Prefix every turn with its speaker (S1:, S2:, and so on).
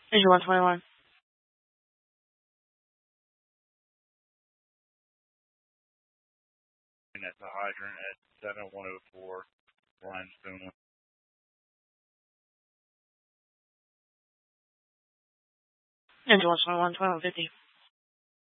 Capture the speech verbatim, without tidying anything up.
S1: Engine one twenty-one.
S2: And at the hydrant at seven one oh four, Limestone.
S1: Engine one twenty-one, twenty-one fifty.